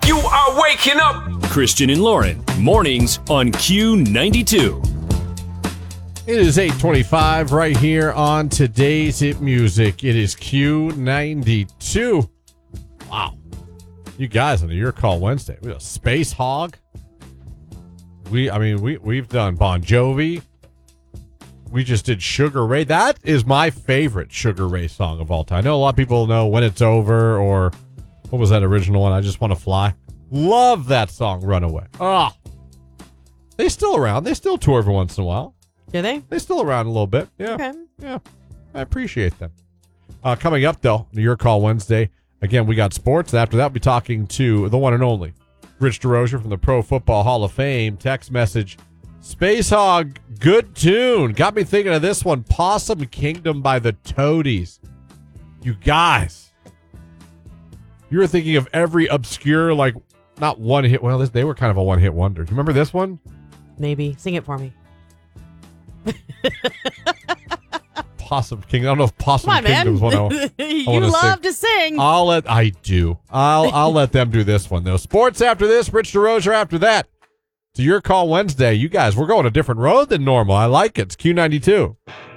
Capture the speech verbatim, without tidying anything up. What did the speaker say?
You are waking up. Christian and Lauren, mornings on Q ninety-two. It is eight twenty-five right here on Today's Hit Music. It is Q ninety-two. Wow. You guys on the Your Call Wednesday. We got Space Hog. We, I mean, we, we've done Bon Jovi. We just did Sugar Ray. That is my favorite Sugar Ray song of all time. I know a lot of people know When It's Over, or what was that original one? I Just Want to Fly. Love that song, Runaway. Ah, they still around. They still tour every once in a while. Do they? They still around a little bit. Yeah. Okay. Yeah. I appreciate them. Uh, coming up, though, Your Call Wednesday. Again, we got sports. After that, we'll be talking to the one and only Rich DeRozier from the Pro Football Hall of Fame. Text message, Space Hog, good tune. Got me thinking of this one, Possum Kingdom by the Toadies. You guys, you were thinking of every obscure, like, not one hit. Well, this, they were kind of a one hit wonder. Do you remember this one? Maybe. Sing it for me. Possum Kingdom. I don't know if Possum Come on, Kingdom's man. one. I, you I love sing. to sing. I'll let I do. I'll I'll let them do this one though. Sports after this, Rich DeRozier after that. To Your Call Wednesday. You guys, we're going a different road than normal. I like it. It's Q ninety-two.